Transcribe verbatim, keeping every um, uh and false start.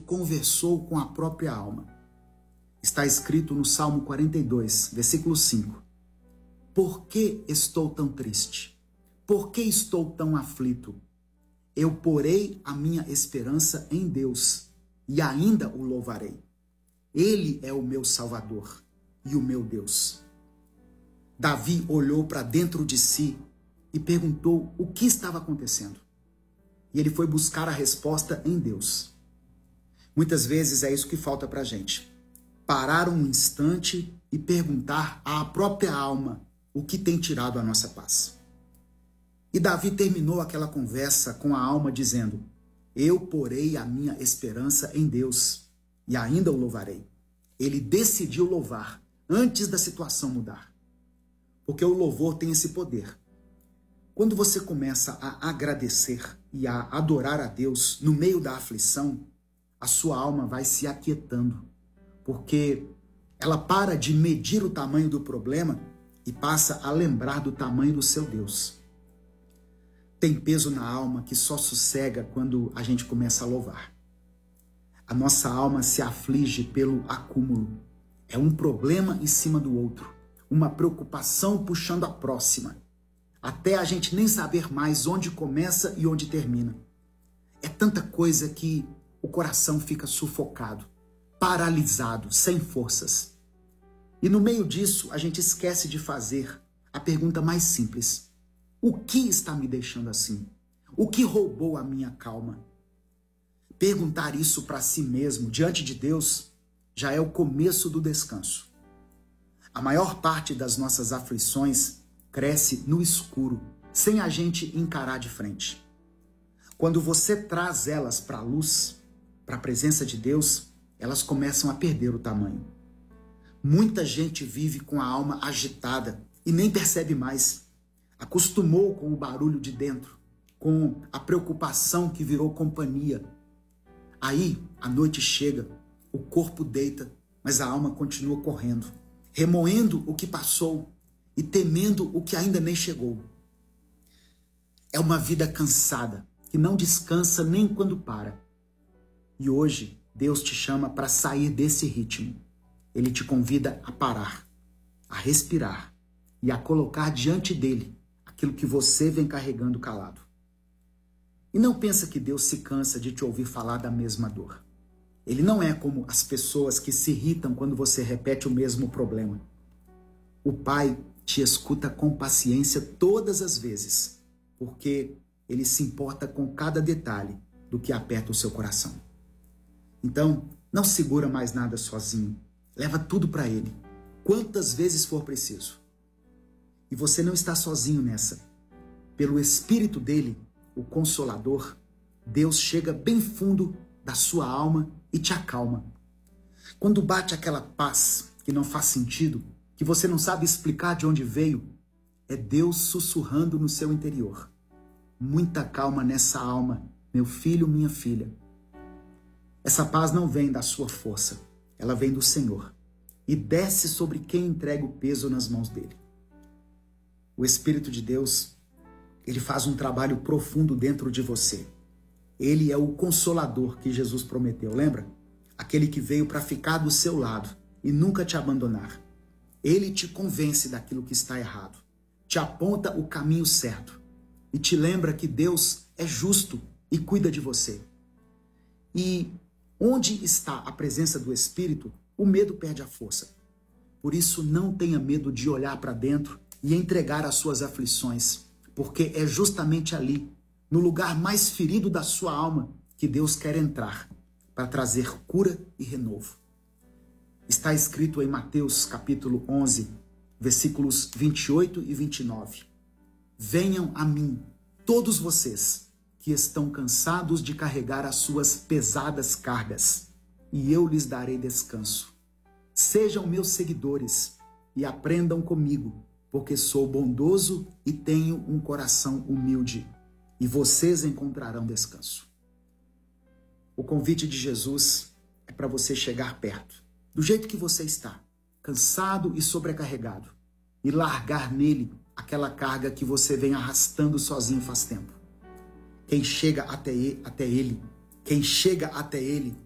conversou com a própria alma. Está escrito no Salmo quarenta e dois, versículo cinco. Por que estou tão triste? Por que estou tão aflito? Eu porei a minha esperança em Deus e ainda o louvarei. Ele é o meu Salvador e o meu Deus. Davi olhou para dentro de si e perguntou o que estava acontecendo. E ele foi buscar a resposta em Deus. Muitas vezes é isso que falta para a gente. Parar um instante e perguntar à própria alma o que tem tirado a nossa paz. E Davi terminou aquela conversa com a alma dizendo: eu porei a minha esperança em Deus e ainda o louvarei. Ele decidiu louvar antes da situação mudar. Porque o louvor tem esse poder. Quando você começa a agradecer e a adorar a Deus no meio da aflição, a sua alma vai se aquietando. Porque ela para de medir o tamanho do problema e passa a lembrar do tamanho do seu Deus. Tem peso na alma que só sossega quando a gente começa a louvar. A nossa alma se aflige pelo acúmulo. É um problema em cima do outro, uma preocupação puxando a próxima, até a gente nem saber mais onde começa e onde termina. É tanta coisa que o coração fica sufocado, paralisado, sem forças. E no meio disso, a gente esquece de fazer a pergunta mais simples: o que está me deixando assim? O que roubou a minha calma? Perguntar isso para si mesmo, diante de Deus, já é o começo do descanso. A maior parte das nossas aflições cresce no escuro, sem a gente encarar de frente. Quando você traz elas para a luz, para a presença de Deus, elas começam a perder o tamanho. Muita gente vive com a alma agitada e nem percebe mais. Acostumou com o barulho de dentro, com a preocupação que virou companhia. Aí, a noite chega, o corpo deita, mas a alma continua correndo, remoendo o que passou e temendo o que ainda nem chegou. É uma vida cansada, que não descansa nem quando para. E hoje, Deus te chama para sair desse ritmo. Ele te convida a parar, a respirar e a colocar diante dele aquilo que você vem carregando calado. E não pensa que Deus se cansa de te ouvir falar da mesma dor. Ele não é como as pessoas que se irritam quando você repete o mesmo problema. O Pai te escuta com paciência todas as vezes, porque ele se importa com cada detalhe do que aperta o seu coração. Então, não segura mais nada sozinho. Leva tudo para ele, quantas vezes for preciso. E você não está sozinho nessa. Pelo Espírito dele, o Consolador, Deus chega bem fundo da sua alma e te acalma. Quando bate aquela paz que não faz sentido, que você não sabe explicar de onde veio, é Deus sussurrando no seu interior. Muita calma nessa alma, meu filho, minha filha. Essa paz não vem da sua força, ela vem do Senhor e desce sobre quem entrega o peso nas mãos dele. O Espírito de Deus, ele faz um trabalho profundo dentro de você. Ele é o Consolador que Jesus prometeu, lembra? Aquele que veio para ficar do seu lado e nunca te abandonar. Ele te convence daquilo que está errado, te aponta o caminho certo e te lembra que Deus é justo e cuida de você. E onde está a presença do Espírito, o medo perde a força. Por isso, não tenha medo de olhar para dentro e entregar as suas aflições, porque é justamente ali, no lugar mais ferido da sua alma, que Deus quer entrar para trazer cura e renovo. Está escrito em Mateus capítulo onze, versículos vinte e oito e vinte e nove. Venham a mim, todos vocês que estão cansados de carregar as suas pesadas cargas, e eu lhes darei descanso. Sejam meus seguidores e aprendam comigo, porque sou bondoso e tenho um coração humilde, e vocês encontrarão descanso. O convite de Jesus é para você chegar perto, do jeito que você está, cansado e sobrecarregado, e largar nele aquela carga que você vem arrastando sozinho faz tempo. Quem chega até ele, até ele, quem chega até ele